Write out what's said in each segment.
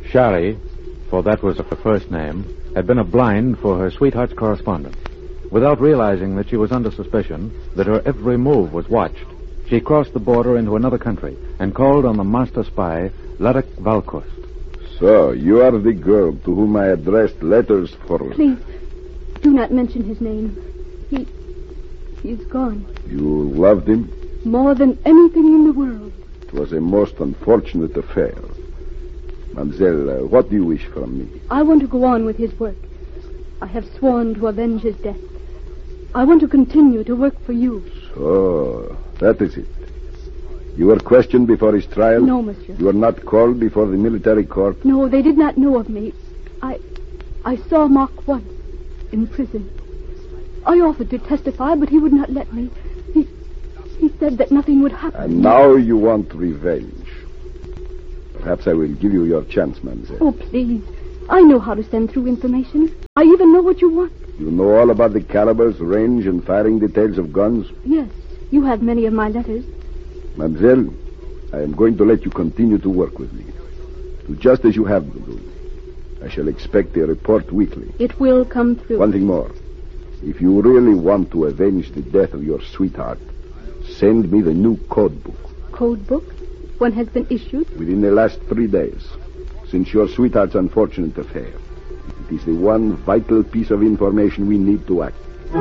Shari, for that was her first name, had been a blind for her sweetheart's correspondence. Without realizing that she was under suspicion, that her every move was watched, she crossed the border into another country and called on the master spy, Ladek Valkost. So, you are the girl to whom I addressed letters for... Please, do not mention his name. He's gone. You loved him? More than anything in the world. It was a most unfortunate affair. Mademoiselle, what do you wish from me? I want to go on with his work. I have sworn to avenge his death. I want to continue to work for you. So, that is it. You were questioned before his trial? No, monsieur. You were not called before the military court? No, they did not know of me. I saw Mark once in prison. I offered to testify, but he would not let me. He said that nothing would happen. And now you want revenge. Perhaps I will give you your chance, mademoiselle. Oh, please. I know how to send through information. I even know what you want. You know all about the calibers, range, and firing details of guns? Yes. You have many of my letters. Mademoiselle, I am going to let you continue to work with me. Do just as you have been doing. I shall expect a report weekly. It will come through. One thing more. If you really want to avenge the death of your sweetheart, send me the new code book. Code book? One has been issued? Within the last 3 days, since your sweetheart's unfortunate affair. It is the one vital piece of information we need to act.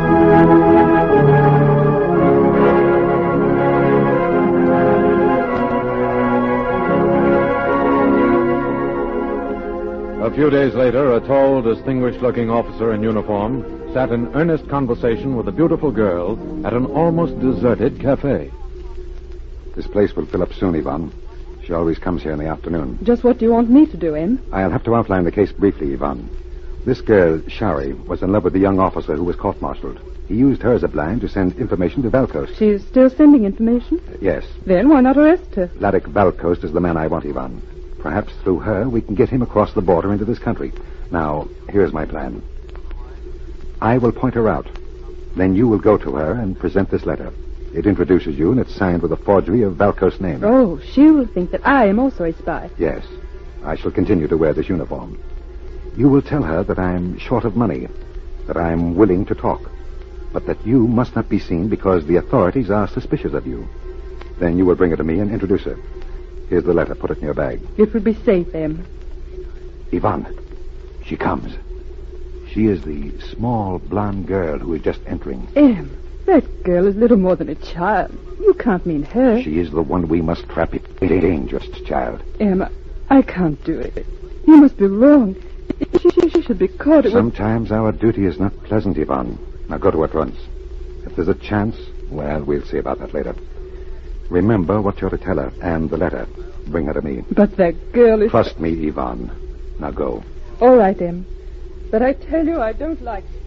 A few days later, a tall, distinguished-looking officer in uniform sat in earnest conversation with a beautiful girl at an almost deserted cafe. This place will fill up soon, Ivan. She always comes here in the afternoon. Just what do you want me to do, Em? I'll have to outline the case briefly, Ivan. This girl, Shari, was in love with the young officer who was court-martialed. He used her as a blind to send information to Valkost. She's still sending information? Yes. Then why not arrest her? Ladek Valkost is the man I want, Ivan. Perhaps through her we can get him across the border into this country. Now, here's my plan. I will point her out. Then you will go to her and present this letter. It introduces you, and it's signed with a forgery of Valkost's name. Oh, she will think that I am also a spy. Yes. I shall continue to wear this uniform. You will tell her that I'm short of money, that I'm willing to talk, but that you must not be seen because the authorities are suspicious of you. Then you will bring her to me and introduce her. Here's the letter. Put it in your bag. It will be safe, Em. Ivan, she comes. She is the small, blonde girl who is just entering. Em, that girl is little more than a child. You can't mean her. She is the one we must trap. It a dangerous child. Em, I can't do it. You must be wrong. She should be caught. Sometimes our duty is not pleasant, Ivan. Now go to her at once. If there's a chance, well, we'll see about that later. Remember what you're to tell her, and the letter. Bring her to me. But that girl is... Trust me, Ivan. Now go. All right, Em. But I tell you, I don't like it.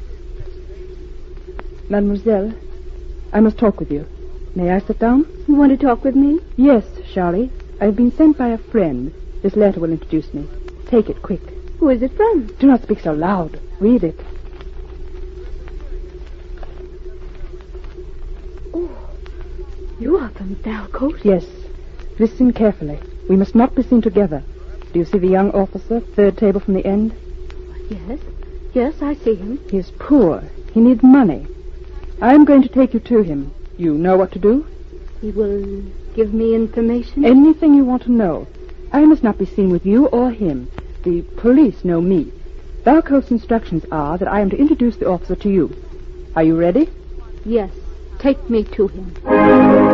Mademoiselle, I must talk with you. May I sit down? You want to talk with me? Yes, Charlie. I've been sent by a friend. This letter will introduce me. Take it, quick. Who is it from? Do not speak so loud. Read it. Oh, you are from Valkost? Yes. Listen carefully. We must not be seen together. Do you see the young officer, third table from the end? Yes. Yes, I see him. He is poor. He needs money. I am going to take you to him. You know what to do? He will give me information? Anything you want to know. I must not be seen with you or him. The police know me. Valkost's instructions are that I am to introduce the officer to you. Are you ready? Yes. Take me to him.